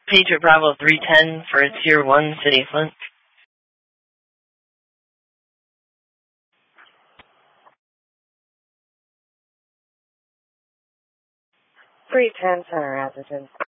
Patriot Bravo 310 for Tier 1, City of Flint. 310 Center, Atherton.